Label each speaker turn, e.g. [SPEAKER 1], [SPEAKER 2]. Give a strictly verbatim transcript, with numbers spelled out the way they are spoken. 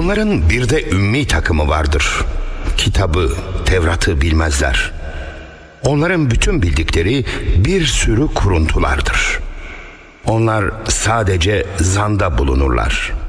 [SPEAKER 1] Onların bir de ümmi takımı vardır. Kitabı, Tevrat'ı bilmezler. Onların bütün bildikleri bir sürü kuruntulardır. Onlar sadece zanda bulunurlar.